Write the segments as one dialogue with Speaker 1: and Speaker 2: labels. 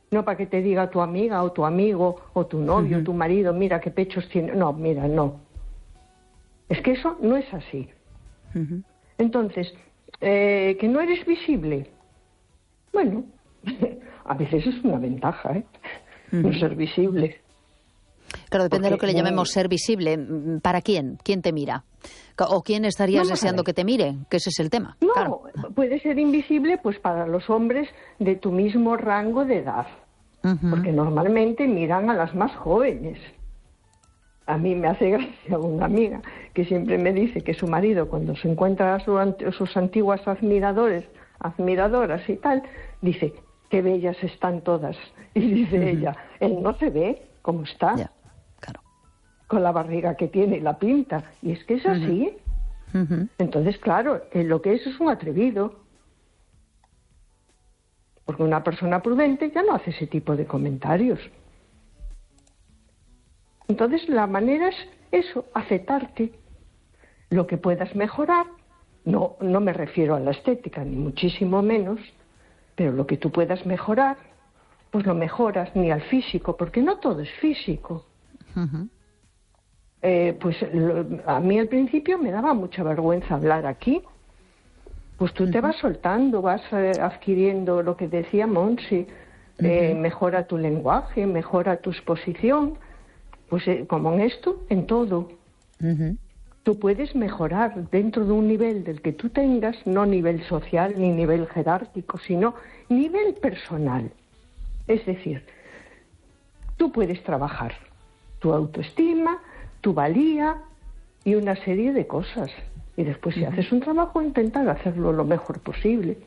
Speaker 1: No para que te diga tu amiga o tu amigo o tu novio o tu marido, mira qué pechos tiene. No, mira, no. Es que eso no es así. Entonces, que no eres visible. Bueno, a veces es una ventaja, no ser visible.
Speaker 2: Claro, depende de lo que le llamemos ser visible. ¿Para quién? ¿Quién te mira? ¿O quién estarías deseando que te mire? Que ese es el tema.
Speaker 1: No,
Speaker 2: claro.
Speaker 1: Puede ser invisible pues para los hombres de tu mismo rango de edad. Porque normalmente miran a las más jóvenes. A mí me hace gracia una amiga que siempre me dice que su marido, cuando se encuentra a sus antiguas admiradoras y tal, dice, qué bellas están todas. Y dice ella, él no se ve como está.
Speaker 2: Ya, claro.
Speaker 1: Con la barriga que tiene y la pinta. Y es que es así. Entonces, claro, lo que es un atrevido. Porque una persona prudente ya no hace ese tipo de comentarios. Entonces, la manera es eso, aceptarte. Lo que puedas mejorar, no me refiero a la estética, ni muchísimo menos, pero lo que tú puedas mejorar, pues lo mejoras, ni al físico, porque no todo es físico. A mí al principio me daba mucha vergüenza hablar aquí. Pues tú te vas soltando, vas adquiriendo lo que decía Monsi, mejora tu lenguaje, mejora tu exposición, pues como en esto, en todo. Tú puedes mejorar dentro de un nivel del que tú tengas, no nivel social ni nivel jerárquico, sino nivel personal. Es decir, tú puedes trabajar tu autoestima, tu valía y una serie de cosas. Y después, si haces un trabajo, intentar hacerlo lo mejor posible.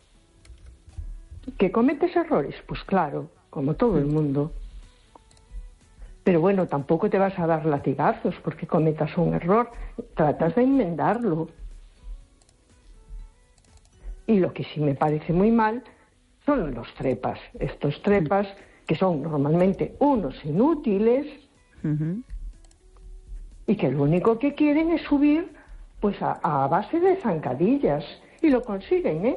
Speaker 1: ¿Que cometes errores? Pues claro, como todo el mundo. Pero bueno, tampoco te vas a dar latigazos porque cometas un error. Tratas de enmendarlo. Y lo que sí me parece muy mal son los trepas. Estos trepas que son normalmente unos inútiles y que lo único que quieren es subir pues a base de zancadillas, y lo consiguen,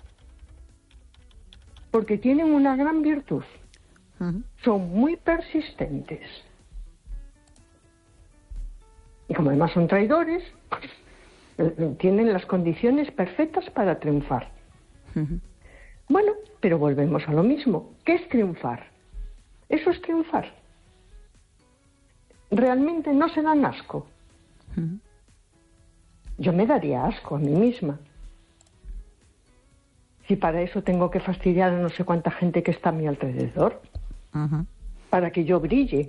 Speaker 1: porque tienen una gran virtud. Son muy persistentes. Y como además son traidores, pues, tienen las condiciones perfectas para triunfar. Bueno, pero volvemos a lo mismo. ¿Qué es triunfar? Eso es triunfar. Realmente no se dan asco. Yo me daría asco a mí misma. Si para eso tengo que fastidiar a no sé cuánta gente que está a mi alrededor, para que yo brille.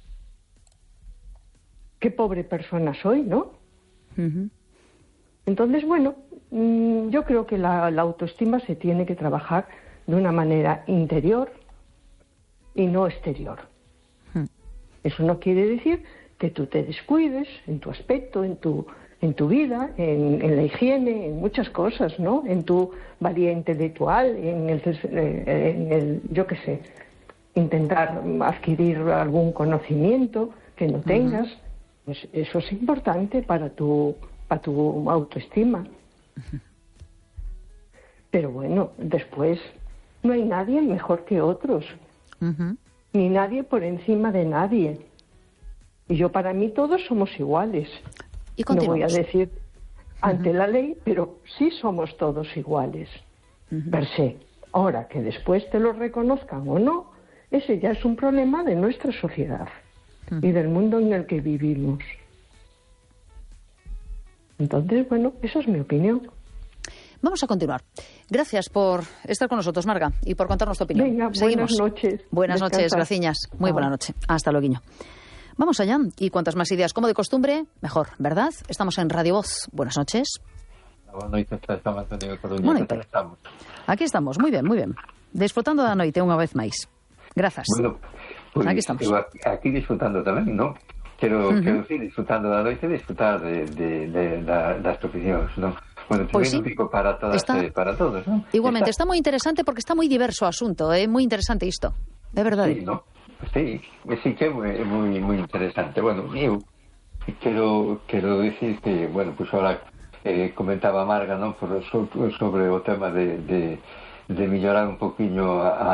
Speaker 1: Qué pobre persona soy, ¿no? Entonces, bueno, yo creo que la autoestima se tiene que trabajar de una manera interior y no exterior. Eso no quiere decir que tú te descuides en tu aspecto, en tu vida, en la higiene, en muchas cosas, ¿no? En tu valía intelectual, en el yo qué sé, intentar adquirir algún conocimiento que no tengas. Pues eso es importante para tu autoestima. Pero bueno, después no hay nadie mejor que otros, ni nadie por encima de nadie. Y yo, para mí, todos somos iguales. No voy a decir ante la ley, pero sí somos todos iguales, per se. Ahora, que después te lo reconozcan o no, ese ya es un problema de nuestra sociedad y del mundo en el que vivimos. Entonces, bueno, esa es mi opinión.
Speaker 2: Vamos a continuar. Gracias por estar con nosotros, Marga, y por contarnos tu opinión.
Speaker 1: Venga,
Speaker 2: seguimos.
Speaker 1: Buenas noches.
Speaker 2: Buenas noches, graciñas. Muy buena noche. Hasta luego. Vamos allá. Y cuantas más ideas, como de costumbre, mejor, ¿verdad? Estamos en Radio Voz. Buenas noches.
Speaker 3: Boa noite, estamos Antonio Coruña.
Speaker 2: Boa noite. Aquí estamos, moi ben, moi ben. Desfrutando da noite unha vez máis. Grazas.
Speaker 3: Bueno, pues,
Speaker 2: aquí estamos.
Speaker 3: Aquí disfrutando tamén, ¿no? Quero decir, disfrutando da noite, disfrutar das profesións, ¿no? Bueno,
Speaker 2: Pois sí.
Speaker 3: Pico para todas para todos, ¿no?
Speaker 2: Igualmente, está moi interesante porque está moi diverso o asunto, é moi interesante isto. De verdade.
Speaker 3: Sí, ¿no? Sí que é moi interesante. Bueno, eu quero decir que, bueno, pues ahora comentaba Marga, ¿no? Sobre o tema de mellorar un poquinho a